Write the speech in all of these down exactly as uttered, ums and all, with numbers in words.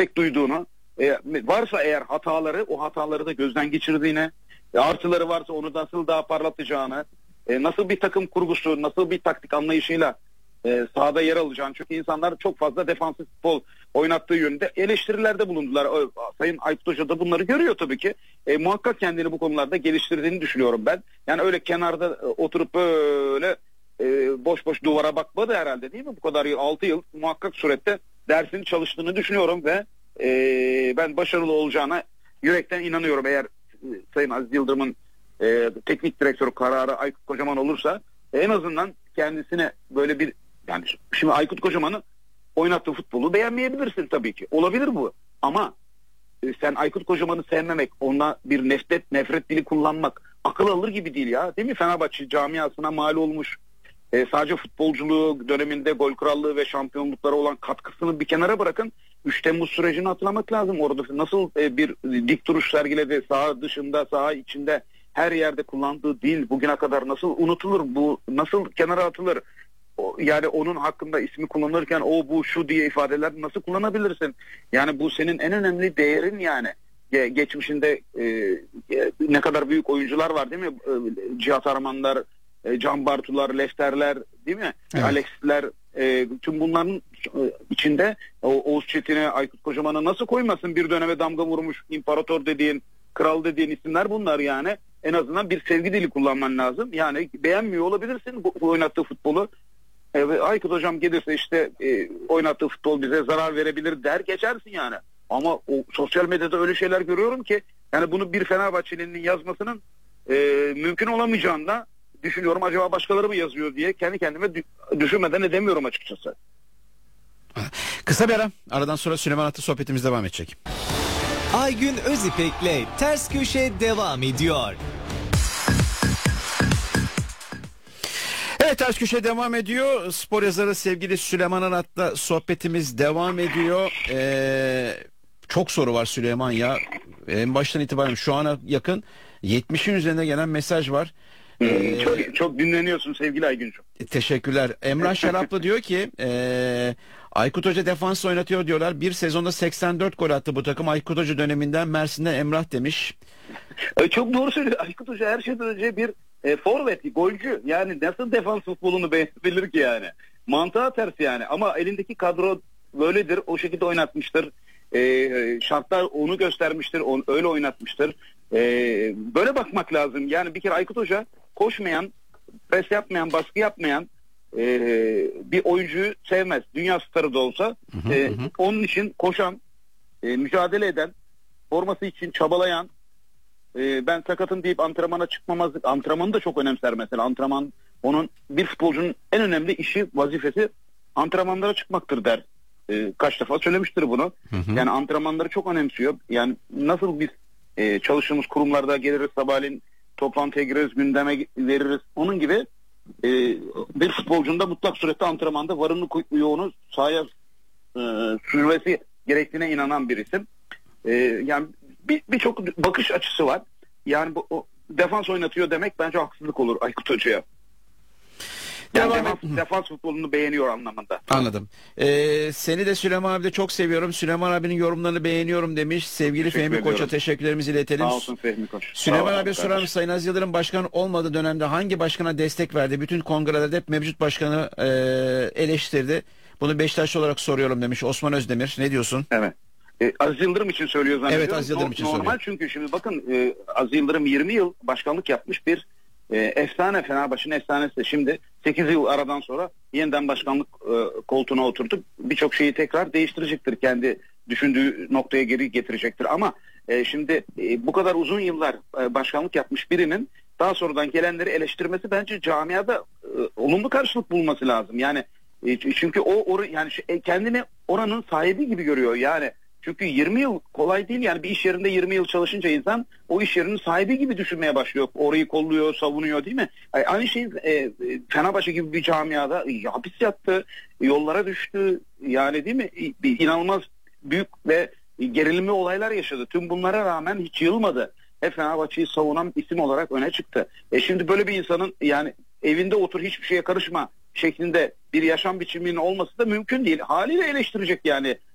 destek duyduğunu, e, varsa eğer hataları, o hataları da gözden geçirdiğini, e, artıları varsa onu nasıl daha parlatacağını, e, nasıl bir takım kurgusu, nasıl bir taktik anlayışıyla e, sahada yer alacağını. Çünkü insanlar çok fazla defansif futbol oynattığı yönünde eleştirilerde bulundular. O, Sayın Aykut Hoca da bunları görüyor tabii ki. E, muhakkak kendini bu konularda geliştirdiğini düşünüyorum ben. Yani öyle kenarda e, oturup böyle e, boş boş duvara bakmadı herhalde, değil mi? Bu kadar yıl, altı yıl muhakkak surette dersini çalıştığını düşünüyorum ve e, ben başarılı olacağına yürekten inanıyorum. Eğer e, Sayın Aziz Yıldırım'ın e, teknik direktörü kararı Aykut Kocaman olursa e, en azından kendisine böyle bir, yani şimdi Aykut Kocaman'ın oynattığı futbolu beğenmeyebilirsin tabii ki. Olabilir bu. Ama e, sen Aykut Kocaman'ı sevmemek, ona bir nefret nefret dili kullanmak akıl alır gibi değil ya. Değil mi? Fenerbahçe camiasına mal olmuş. E, sadece futbolculuğu döneminde gol krallığı ve şampiyonluklara olan katkısını bir kenara bırakın. üç Temmuz sürecini hatırlamak lazım. Orada nasıl e, bir dik duruş sergiledi, saha dışında, saha içinde her yerde kullandığı dil bugüne kadar nasıl unutulur? Bu nasıl kenara atılır? O, yani onun hakkında ismi kullanırken o bu şu diye ifadeler nasıl kullanabilirsin? Yani bu senin en önemli değerin yani. Ge- geçmişinde e, e, ne kadar büyük oyuncular var değil mi? E, Cihat Armanlar, e, Can Bartular, Lefterler, değil mi? Evet. Alex'ler, e, tüm bunların e, içinde o, Oğuz Çetin'e, Aykut Kocaman'a nasıl koymasın? Bir döneme damga vurmuş imparator dediğin, kral dediğin isimler bunlar yani. En azından bir sevgi dili kullanman lazım. Yani beğenmiyor olabilirsin bu, bu oynattığı futbolu. E, Aykut Hocam gelirse işte e, oynattığı futbol bize zarar verebilir der geçersin yani. Ama o sosyal medyada öyle şeyler görüyorum ki yani bunu bir Fenerbahçeli'nin yazmasının e, mümkün olamayacağını da düşünüyorum. Acaba başkaları mı yazıyor diye kendi kendime dü- düşünmeden edemiyorum açıkçası. Kısa bir ara. Aradan sonra Süleyman Atı sohbetimiz devam edecek. Aygün Özipek'le Ters Köşe devam ediyor. Evet, Ters Köşe devam ediyor. Spor yazarı sevgili Süleyman Arat'la sohbetimiz devam ediyor. Ee, çok soru var Süleyman ya. En baştan itibaren şu ana yakın yetmişin üzerinde gelen mesaj var. Ee, çok, çok dinleniyorsun sevgili Aygüncüm. Teşekkürler. Emrah Şaraplı diyor ki ee, Aykut Hoca defans oynatıyor diyorlar. Bir sezonda seksen dört gol attı bu takım. Aykut Hoca döneminden Mersin'de Emrah demiş. Çok doğru söylüyor. Aykut Hoca her şeyden önce bir e, forvet, golcü. Yani nasıl defans futbolunu beğenebilir ki yani? Mantığa ters yani. Ama elindeki kadro böyledir. O şekilde oynatmıştır. E, şartlar onu göstermiştir. On, öyle oynatmıştır. E, böyle bakmak lazım. Yani bir kere Aykut Hoca koşmayan, pres yapmayan, baskı yapmayan e, bir oyuncuyu sevmez. Dünya starı da olsa. Hı hı, E, hı. Onun için koşan, e, mücadele eden, forması için çabalayan, e, ben sakatım deyip antrenmana çıkmamazlık, antrenmanı da çok önemser mesela. Antrenman, onun bir futbolcunun en önemli işi, vazifesi antrenmanlara çıkmaktır der. E, kaç defa söylemiştir bunu. Hı hı. Yani antrenmanları çok önemsiyor. Yani nasıl biz e, çalıştığımız kurumlarda geliriz sabahleyin, toplantıya gireriz, gündeme veririz. Onun gibi e, bir futbolcunun da mutlak surette antrenmanda varını yoğunu sahaya e, sürmesi gerektiğine inanan bir isim. E, yani bir birçok bakış açısı var. Yani bu o, defans oynatıyor demek bence haksızlık olur Aykut Hoca'ya. Yani Devam defans, defans futbolunu beğeniyor anlamında. Anladım. Ee, seni de Süleyman abi de çok seviyorum. Süleyman abinin yorumlarını beğeniyorum demiş. Sevgili Teşekkür Fehmi ediyorum. Koç'a teşekkürlerimizi iletelim. Sağ olsun Fehmi Koç. Süleyman Sağ abi olsun sorar mısın? Sayın Aziz Yıldırım başkan olmadığı dönemde hangi başkana destek verdi? Bütün kongrelerde hep mevcut başkanı e, eleştirdi. Bunu Beşiktaşlı olarak soruyorum demiş Osman Özdemir. Ne diyorsun? Evet. E, Aziz Yıldırım için söylüyor zannediyorum. Evet, Aziz Yıldırım için Normal soruyor. çünkü şimdi bakın e, Aziz Yıldırım yirmi yıl başkanlık yapmış bir e, efsane, Fenerbahçe'nin efsanesi de şimdi sekiz yıl aradan sonra yeniden başkanlık e, koltuğuna oturtup birçok şeyi tekrar değiştirecektir. Kendi düşündüğü noktaya geri getirecektir. Ama e, şimdi e, bu kadar uzun yıllar e, başkanlık yapmış birinin daha sonradan gelenleri eleştirmesi bence camiada e, olumlu karşılık bulması lazım. Yani e, çünkü o or yani şey, kendini oranın sahibi gibi görüyor. Yani çünkü yirmi yıl kolay değil yani, bir iş yerinde yirmi yıl çalışınca insan o iş yerinin sahibi gibi düşünmeye başlıyor. Orayı kolluyor, savunuyor değil mi? Yani aynı şey e, Fenerbahçe gibi bir camiada e, hapis yattı, yollara düştü yani değil mi? Bir inanılmaz büyük ve gerilimli olaylar yaşadı. Tüm bunlara rağmen hiç yılmadı. Hep Fenerbahçe'yi savunan isim olarak öne çıktı. E şimdi böyle bir insanın yani evinde otur hiçbir şeye karışma şeklinde bir yaşam biçiminin olması da mümkün değil. Haliyle eleştirecek yani.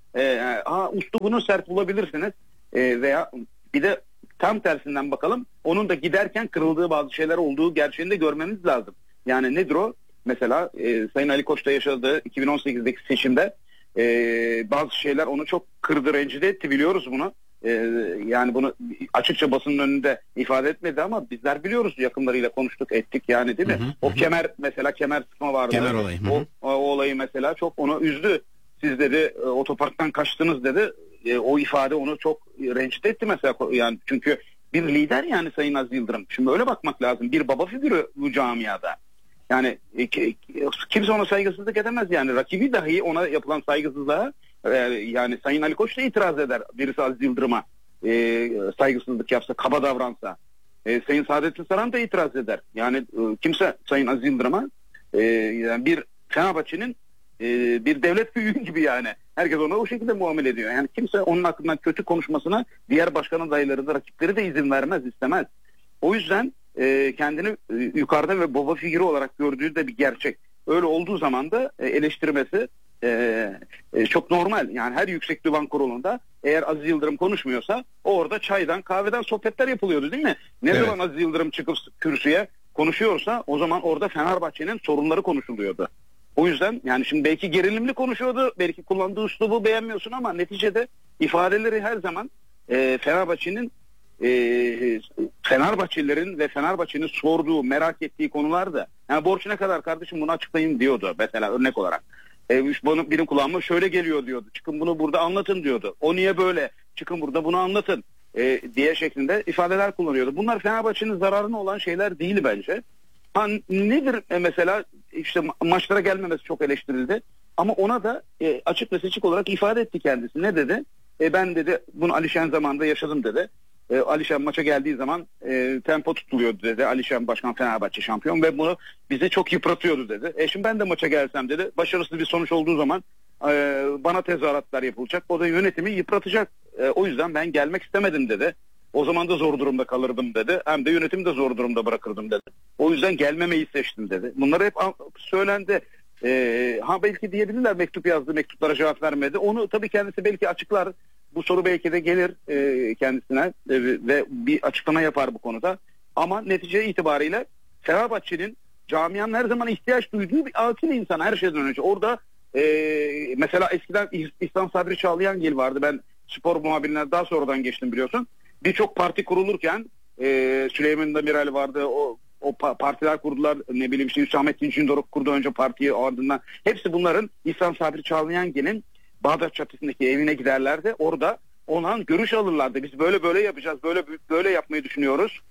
e, ha, üslubunu sert bulabilirsiniz e, veya bir de tam tersinden bakalım. Onun da giderken kırıldığı bazı şeyler olduğu gerçeğini de görmemiz lazım. Yani nedir o? Mesela e, Sayın Ali Koç'ta yaşadığı iki bin on sekizdeki seçimde e, bazı şeyler onu çok kırdı, rencide etti, biliyoruz bunu. E, yani bunu açıkça basının önünde ifade etmedi ama bizler biliyoruz, yakınlarıyla konuştuk, ettik yani, değil mi? Hı hı, o hı. kemer mesela kemer sıkma vardı. Kemer olayı. Hı hı. O, o olayı mesela çok onu üzdü. Siz dedi otoparktan kaçtınız dedi. E, o ifade onu çok rencide etti mesela, yani çünkü bir lider yani Sayın Aziz Yıldırım. Şimdi öyle bakmak lazım. Bir baba figürü bu camiada. Yani e, kimse ona saygısızlık edemez yani. Rakibi dahi ona yapılan saygısızlığa e, yani Sayın Ali Koç da itiraz eder. Birisi Aziz Yıldırım'a e, saygısızlık yapsa, kaba davransa. E, Sayın Saadettin Saran da itiraz eder. Yani e, kimse Sayın Aziz Yıldırım'a e, yani bir Fenerbahçe'nin e, bir devlet büyüğü gibi yani. Herkes ona o şekilde muamele ediyor. Yani kimse onun hakkından kötü konuşmasına diğer başkan adayları da, rakipleri de izin vermez, istemez. O yüzden e, kendini e, yukarıda ve baba figürü olarak gördüğü de bir gerçek. Öyle olduğu zaman da e, eleştirmesi e, e, çok normal. Yani her yüksek divan kurulunda eğer Aziz Yıldırım konuşmuyorsa orada çaydan kahveden sohbetler yapılıyordu, değil mi? Ne evet. zaman Aziz Yıldırım çıkıp kürsüye konuşuyorsa o zaman orada Fenerbahçe'nin sorunları konuşuluyordu. O yüzden yani şimdi belki gerilimli konuşuyordu, belki kullandığı üslubu beğenmiyorsun ama neticede ifadeleri her zaman e, Fenerbahçe'nin e, Fenerbahçelilerin ve Fenerbahçe'nin sorduğu, merak ettiği konularda. Yani borç ne kadar kardeşim, bunu açıklayın diyordu mesela, örnek olarak. E, bunu, benim kulağıma şöyle geliyor diyordu. Çıkın bunu burada anlatın diyordu. O niye böyle? Çıkın burada bunu anlatın e, diye şeklinde ifadeler kullanıyordu. Bunlar Fenerbahçe'nin zararına olan şeyler değil bence. Ha, nedir e, mesela işte ma- maçlara gelmemesi çok eleştirildi. Ama ona da e, açık ve seçik olarak ifade etti kendisi. Ne dedi? E, ben dedi bunu Alişen zamanında yaşadım dedi. E, Alişen maça geldiği zaman e, tempo tutuluyordu dedi. Alişen Başkan Fenerbahçe şampiyon ve bunu bizi çok yıpratıyordu dedi. E şimdi ben de maça gelsem dedi, başarısız bir sonuç olduğu zaman e, bana tezahüratlar yapılacak. O da yönetimi yıpratacak. E, o yüzden ben gelmek istemedim dedi. O zaman da zor durumda kalırdım dedi. Hem de yönetimi de zor durumda bırakırdım dedi. O yüzden gelmemeyi seçtim dedi. Bunlar hep söylendi. Ee, ha belki diyebilirler mektup yazdı, mektuplara cevap vermedi. Onu tabii kendisi belki açıklar. Bu soru belki de gelir e, kendisine e, ve bir açıklama yapar bu konuda. Ama netice itibariyle Fenerbahçe'nin, camianın her zaman ihtiyaç duyduğu bir akil insan her şeyden önce. Orada e, mesela eskiden İhsan Sabri Çağlayangil vardı. Ben spor muhabirine daha sonradan geçtim biliyorsun. Birçok parti kurulurken e, Süleyman Demirel vardı, o o partiler kurdular, ne bileyim işte Hüsamettin Cindoruk kurdu önce partiyi, ardından hepsi bunların İhsan Sabri Çağlayangel'in Bağdat Caddesi'ndeki evine giderlerdi. Orada ondan görüş alırlardı. Biz böyle böyle yapacağız, böyle böyle yapmayı düşünüyoruz.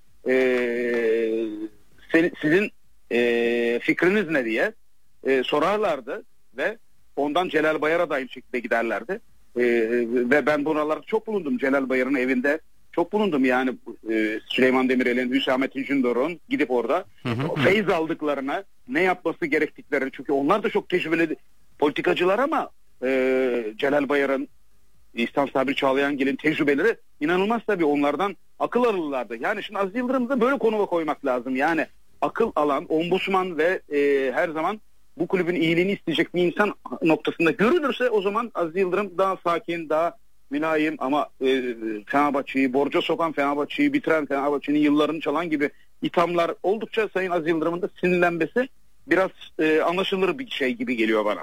Ee, sen, sizin e, fikriniz ne diye e, sorarlardı ve ondan Celal Bayar'a da aynı şekilde giderlerdi. E, ve ben buralarda çok bulundum, Celal Bayar'ın evinde. Çok bulundum yani e, Süleyman Demirel'in, Hüsamettin Cindoruk'un gidip orada hı hı. feyz aldıklarına, ne yapması gerektiklerini, çünkü onlar da çok tecrübeli politikacılar ama e, Celal Bayar'ın, İhsan Sabri Çağlayangil'in tecrübeleri inanılmaz tabii, onlardan akıl alırlardı. Yani şimdi Aziz Yıldırım'ı da böyle konuma koymak lazım. Yani akıl alan, ombudsman ve e, her zaman bu kulübün iyiliğini isteyecek bir insan noktasında görülürse o zaman Aziz Yıldırım daha sakin, daha mülayim ama e, Fenerbahçe'yi borca sokan, Fenerbahçe'yi bitiren, Fenerbahçe'nin yıllarını çalan gibi ithamlar oldukça Sayın Aziz Yıldırım'ın da sinirlenmesi biraz e, anlaşılır bir şey gibi geliyor bana.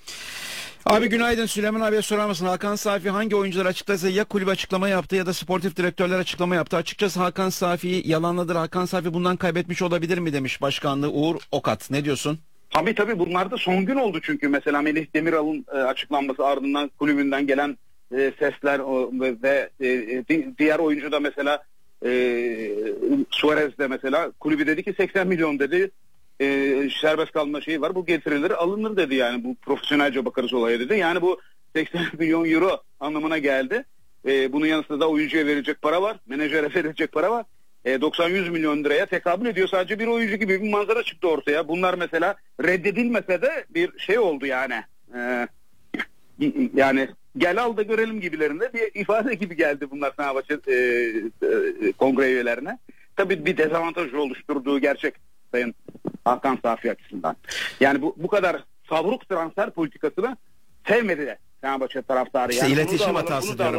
Abi günaydın, Süleyman abiye sorar mısın? Hakan Safi hangi oyuncular açıklarsa ya kulüp açıklama yaptı ya da sportif direktörler açıklama yaptı. Açıkçası Hakan Safi'yi yalanladır. Hakan Safi bundan kaybetmiş olabilir mi demiş başkanlığı Uğur Okat. Ne diyorsun? Tabii tabii bunlar da son gün oldu çünkü mesela Melih Demiral'ın e, açıklanması, ardından kulübünden gelen e, sesler o, ve e, diğer oyuncu da mesela e, Suarez de mesela kulübü dedi ki seksen milyon dedi. E, serbest kalma şeyi var, bu getirilir alınır dedi, yani bu profesyonelce bakarız olaya dedi. Yani bu seksen milyon euro anlamına geldi. E, bunun yanında da oyuncuya verecek para var, menajere verecek para var. E, doksan yüz milyon liraya tekabül ediyor sadece bir oyuncu gibi bir manzara çıktı ortaya. Bunlar mesela reddedilmese de bir şey oldu yani. E, yani gel al da görelim gibilerinde bir ifade gibi geldi bunlar Fenerbahçe e, e, kongre üyelerine. Tabii bir dezavantaj oluşturduğu gerçek Sayın Hakan Safi açısından. Yani bu bu kadar savruk transfer politikasını sevmedi de Fenerbahçe taraftarı. İşte Yani bunu da iletişim alalım, hatası bunu da diyorum.